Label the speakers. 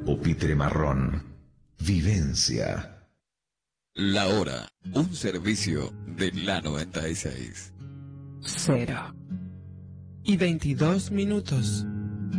Speaker 1: pupitre marrón. Vivencia.
Speaker 2: La hora, un servicio de la 96.
Speaker 3: 0:22.